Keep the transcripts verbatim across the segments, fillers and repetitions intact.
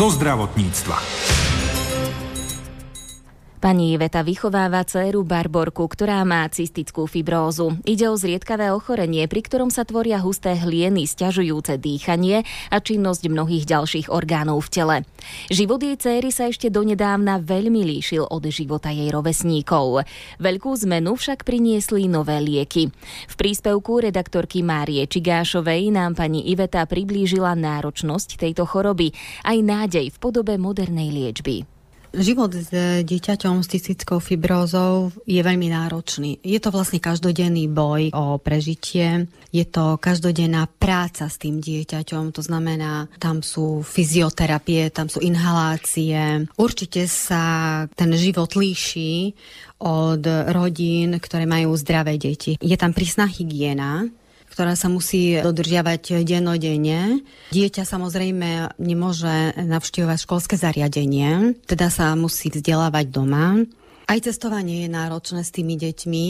zo zdravotníctva. Pani Iveta vychováva dcéru Barborku, ktorá má cystickú fibrózu. Ide o zriedkavé ochorenie, pri ktorom sa tvoria husté hlieny, sťažujúce dýchanie a činnosť mnohých ďalších orgánov v tele. Život jej dcéry sa ešte donedávna veľmi líšil od života jej rovesníkov. Veľkú zmenu však priniesli nové lieky. V príspevku redaktorky Márie Čigášovej nám pani Iveta priblížila náročnosť tejto choroby aj nádej v podobe modernej liečby. Život s dieťaťom s cystickou fibrózou je veľmi náročný. Je to vlastne každodenný boj o prežitie, je to každodenná práca s tým dieťaťom, to znamená, tam sú fyzioterapie, tam sú inhalácie. Určite sa ten život líši od rodín, ktoré majú zdravé deti. Je tam prísna hygiena, ktorá sa musí dodržiavať dennodenne. Dieťa samozrejme nemôže navštevovať školské zariadenie, teda sa musí vzdelávať doma. Aj cestovanie je náročné s tými deťmi,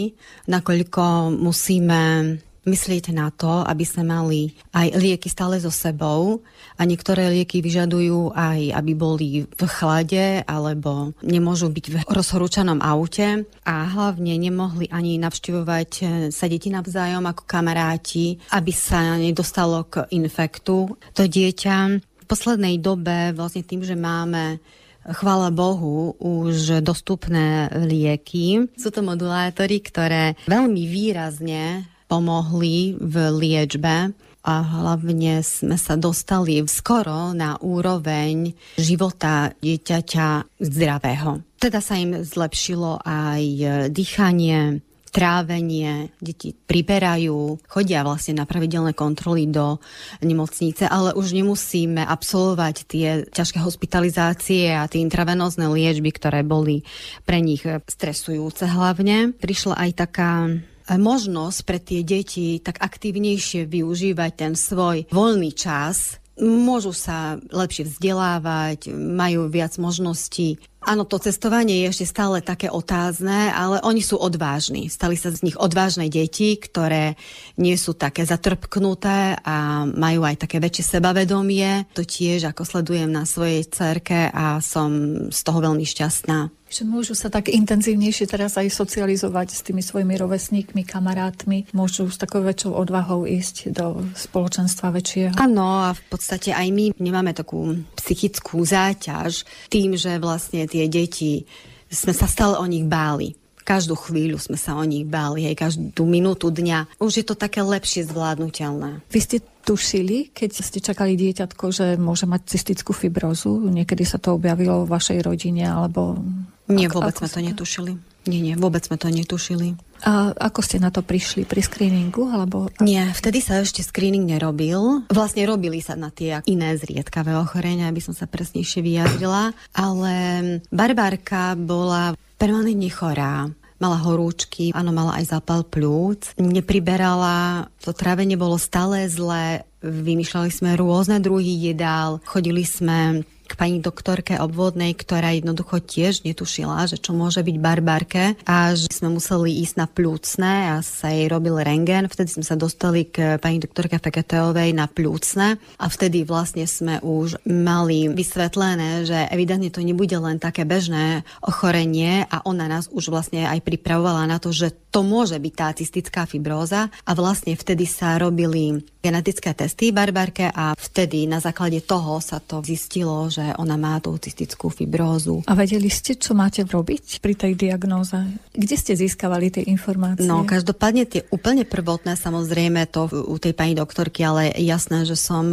nakoľko musíme myslieť na to, aby sme mali aj lieky stále so sebou a niektoré lieky vyžadujú aj, aby boli v chlade alebo nemôžu byť v rozhorúčanom aute a hlavne nemohli ani navštevovať sa deti navzájom ako kamaráti, aby sa nedostalo k infektu. To dieťa v poslednej dobe vlastne tým, že máme chvála Bohu, už dostupné lieky. Sú to modulátory, ktoré veľmi výrazne pomohli v liečbe a hlavne sme sa dostali skoro na úroveň života dieťaťa zdravého. Teda sa im zlepšilo aj dýchanie, trávenie, deti priberajú, chodia vlastne na pravidelné kontroly do nemocnice, ale už nemusíme absolvovať tie ťažké hospitalizácie a tie intravenózne liečby, ktoré boli pre nich stresujúce hlavne. Prišla aj taká možnosť pre tie deti tak aktívnejšie využívať ten svoj voľný čas. Môžu sa lepšie vzdelávať, majú viac možností. Áno, to cestovanie je ešte stále také otázne, ale oni sú odvážni. Stali sa z nich odvážne deti, ktoré nie sú také zatrpknuté a majú aj také väčšie sebavedomie. To tiež ako sledujem na svojej dcerke a som z toho veľmi šťastná. Že môžu sa tak intenzívnejšie teraz aj socializovať s tými svojimi rovesníkmi, kamarátmi. Môžu s takou väčšou odvahou ísť do spoločenstva väčšieho. Áno, a v podstate aj my nemáme takú psychickú záťaž tým, že vlastne tie deti, sme sa stále o nich báli. Každú chvíľu sme sa o nich báli, aj každú minútu dňa. Už je to také lepšie zvládnutelné. Vy ste tušili, keď ste čakali dieťatko, že môže mať cystickú fibrózu? Niekedy sa to objavilo v vašej rodine, alebo... Nie, vôbec sme to netušili. Nie, nie, vôbec sme to netušili. A ako ste na to prišli? Pri screeningu? Alebo... Nie, vtedy sa ešte screening nerobil. Vlastne robili sa na tie iné zriedkavé ochorenia, aby som sa presnejšie vyjadrila. Ale Barbárka bola permanentne chorá. Mala horúčky, áno, mala aj zápal pľúc. Nepriberala, to trávenie bolo stále zlé. Vymýšľali sme rôzne druhy jedál. Chodili sme k pani doktorke obvodnej, ktorá jednoducho tiež netušila, že čo môže byť Barbárke a že sme museli ísť na pľúcne a sa jej robil rentgen. Vtedy sme sa dostali k pani doktorke Feketeovej na pľúcne a vtedy vlastne sme už mali vysvetlené, že evidentne to nebude len také bežné ochorenie a ona nás už vlastne aj pripravovala na to, že to môže byť tá cystická fibróza a vlastne vtedy sa robili genetické testy Barbárke a vtedy na základe toho sa to zistilo, že ona má tú cystickú fibrózu. A vedeli ste, čo máte robiť pri tej diagnóze? Kde ste získavali tie informácie? No, každopádne tie úplne prvotné, samozrejme to u tej pani doktorky, ale jasné, že som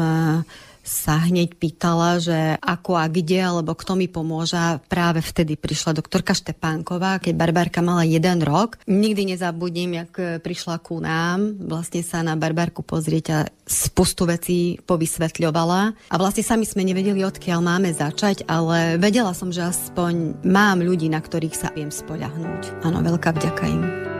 sa hneď pýtala, že ako a kde, alebo kto mi pomôže. Práve vtedy prišla doktorka Štepánková, keď Barbárka mala jeden rok. Nikdy nezabudnem, jak prišla ku nám, vlastne sa na Barbárku pozrieť a spustu vecí povysvetľovala. A vlastne sami sme nevedeli, odkiaľ máme začať, ale vedela som, že aspoň mám ľudí, na ktorých sa viem spoľahnúť. Áno, veľká vďaka im.